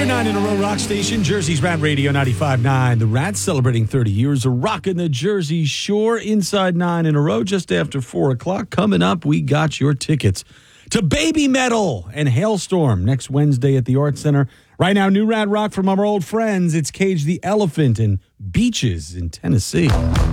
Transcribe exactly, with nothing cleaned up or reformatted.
Your nine in a row rock station, Jersey's Rat Radio ninety-five point nine. The Rats celebrating thirty years of rocking the Jersey Shore. Inside nine in a row, just after four o'clock. Coming up, we got your tickets to Baby Metal and Hailstorm next Wednesday at the Arts Center. Right now, new Rat Rock from our old friends. It's Cage the Elephant and Beaches in Tennessee.